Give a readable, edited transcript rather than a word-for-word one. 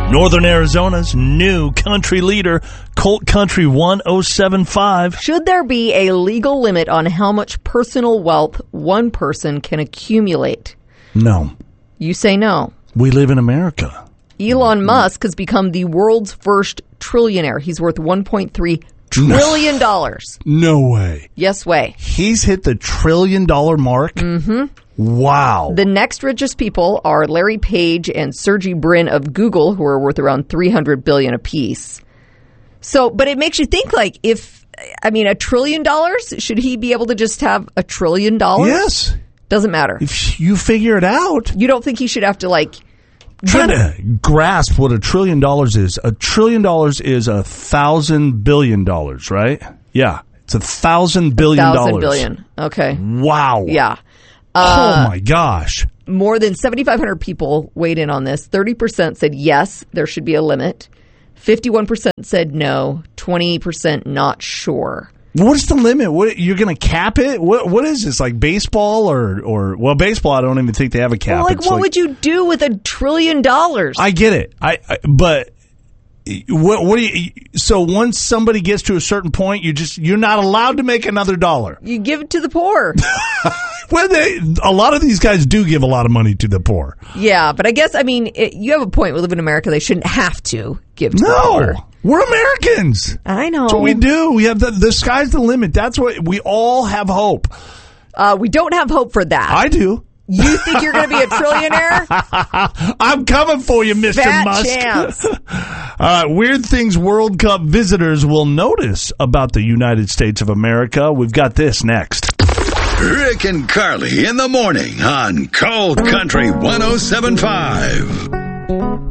Northern Arizona's new country leader, Colt Country 1075. Should there be a legal limit on how much personal wealth one person can accumulate? No. You say no. We live in America. Elon Musk has become the world's first trillionaire. He's worth $1.3 trillion. No way. Yes way. He's hit the $1 trillion mark? Mm-hmm. Wow. The next richest people are Larry Page and Sergey Brin of Google, who are worth around $300 billion apiece. So, but it makes you think, like, $1 trillion, should he be able to just have $1 trillion? Yes. Doesn't matter. If you figure it out. You don't think he should have to, try to grasp what $1 trillion is. $1 trillion is 1,000 billion dollars, right? Yeah. It's 1,000 billion dollars. 1,000 billion. Okay. Wow. Yeah. Oh my gosh. More than 7,500 people weighed in on this. 30% said yes, there should be a limit. 51% said no. 20% not sure. What's the limit? What, you're going to cap it? What is this, like baseball or baseball? I don't even think they have a cap. Well, what would you do with $1 trillion? I get it. But what do you? So once somebody gets to a certain point, you're not allowed to make another dollar. You give it to the poor. Well, a lot of these guys do give a lot of money to the poor. Yeah, but I guess you have a point. We live in America; they shouldn't have to give to the poor. No, we're Americans. I know. That's what we do. We have the sky's the limit. That's what we all have hope. We don't have hope for that. I do. You think you're going to be a trillionaire? I'm coming for you, Mr. Fat Musk. chance. Weird things World Cup visitors will notice about the United States of America. We've got this next. Rick and Carly in the morning on Cold Country 1075.